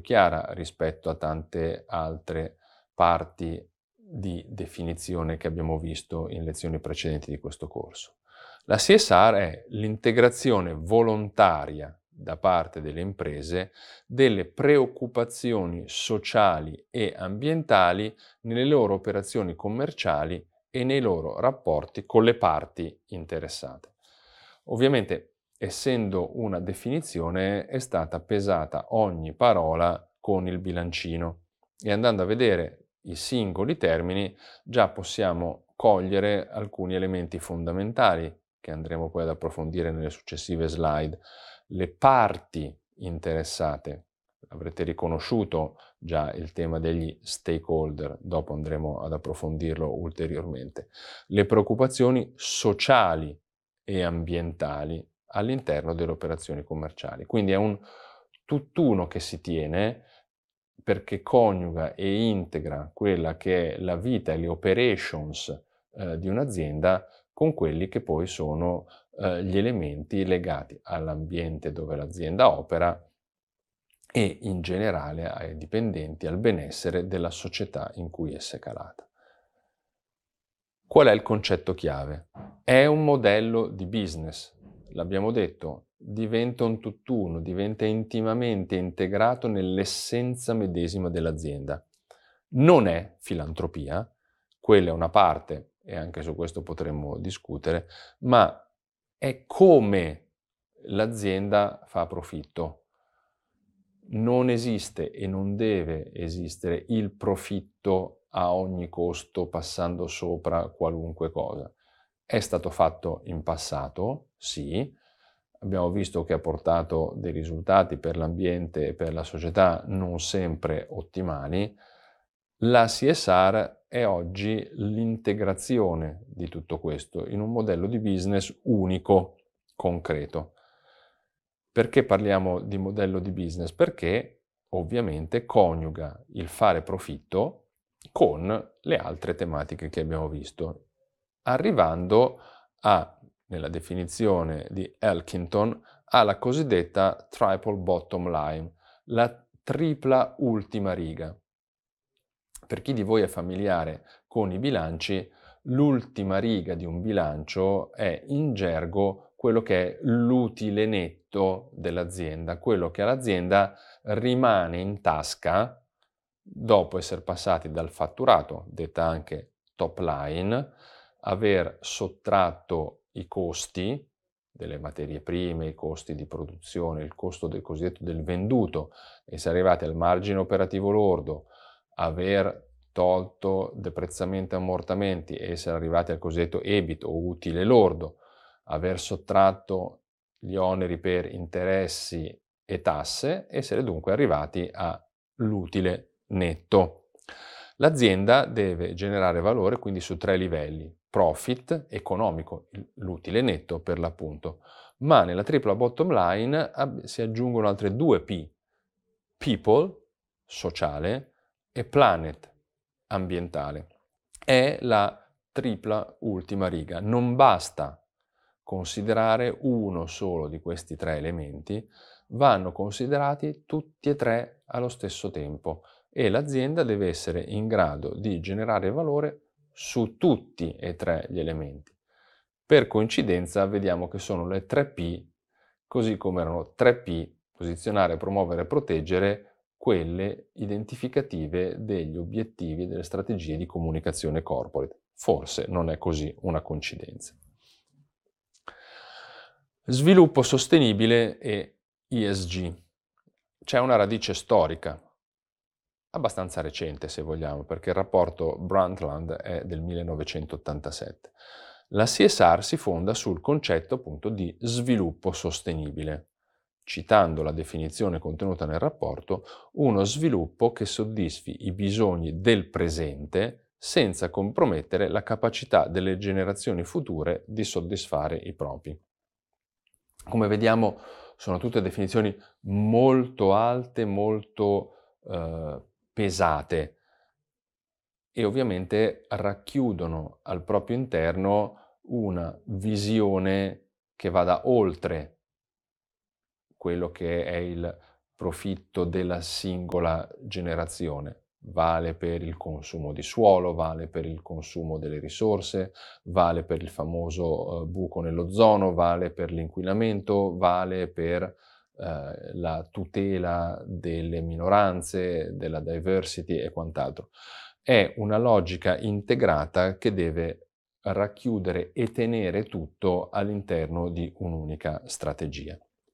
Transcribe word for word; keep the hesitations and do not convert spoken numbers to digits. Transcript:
chiara rispetto a tante altre parti di definizione che abbiamo visto in lezioni precedenti di questo corso. La C S R è l'integrazione volontaria da parte delle imprese delle preoccupazioni sociali e ambientali nelle loro operazioni commerciali e nei loro rapporti con le parti interessate. Ovviamente, essendo una definizione, è stata pesata ogni parola con il bilancino e andando a vedere i singoli termini già possiamo cogliere alcuni elementi fondamentali che andremo poi ad approfondire nelle successive slide. Le parti interessate. Avrete riconosciuto già il tema degli stakeholder, dopo andremo ad approfondirlo ulteriormente. Le preoccupazioni sociali e ambientali all'interno delle operazioni commerciali. Quindi è un tutt'uno che si tiene perché coniuga e integra quella che è la vita e le operations eh, di un'azienda con quelli che poi sono eh, gli elementi legati all'ambiente dove l'azienda opera e in generale ai dipendenti, al benessere della società in cui essa è calata. Qual è il concetto chiave? È un modello di business, l'abbiamo detto, diventa un tutt'uno, diventa intimamente integrato nell'essenza medesima dell'azienda. Non è filantropia, quella è una parte, e anche su questo potremmo discutere, ma è come l'azienda fa profitto. Non esiste e non deve esistere il profitto a ogni costo passando sopra qualunque cosa. È stato fatto in passato, sì, abbiamo visto che ha portato dei risultati per l'ambiente e per la società non sempre ottimali. La C S R è oggi l'integrazione di tutto questo in un modello di business unico, concreto. Perché parliamo di modello di business? Perché ovviamente coniuga il fare profitto con le altre tematiche che abbiamo visto, arrivando a, nella definizione di Elkington, alla cosiddetta triple bottom line, la tripla ultima riga. Per chi di voi è familiare con i bilanci, l'ultima riga di un bilancio è in gergo quello che è l'utile netto dell'azienda, quello che all'azienda rimane in tasca dopo essere passati dal fatturato, detta anche top line, aver sottratto i costi delle materie prime, i costi di produzione, il costo del cosiddetto del venduto, e si è arrivati al margine operativo lordo, aver tolto deprezzamenti e ammortamenti e essere arrivati al cosiddetto E B I T o utile lordo, aver sottratto gli oneri per interessi e tasse, essere dunque arrivati all'utile netto. L'azienda deve generare valore quindi su tre livelli: profit economico, l'utile netto per l'appunto, ma nella tripla bottom line ab- si aggiungono altre due P: people, sociale, e planet, ambientale. È la tripla ultima riga. Non basta considerare uno solo di questi tre elementi, vanno considerati tutti e tre allo stesso tempo e l'azienda deve essere in grado di generare valore su tutti e tre gli elementi. Per coincidenza vediamo che sono le tre P, così come erano tre P, posizionare, promuovere, proteggere, quelle identificative degli obiettivi e delle strategie di comunicazione corporate. Forse non è così una coincidenza. Sviluppo sostenibile e E S G. C'è una radice storica, abbastanza recente se vogliamo, perché il rapporto Brundtland è del millenovecentottantasette. La C S R si fonda sul concetto appunto di sviluppo sostenibile, citando la definizione contenuta nel rapporto, uno sviluppo che soddisfi i bisogni del presente senza compromettere la capacità delle generazioni future di soddisfare i propri. Come vediamo, sono tutte definizioni molto alte, molto eh, pesate e ovviamente racchiudono al proprio interno una visione che vada oltre quello che è il profitto della singola generazione. Vale per il consumo di suolo, vale per il consumo delle risorse, vale per il famoso eh, buco nell'ozono, vale per l'inquinamento, vale per eh, la tutela delle minoranze, della diversity e quant'altro. È una logica integrata che deve racchiudere e tenere tutto all'interno di un'unica strategia.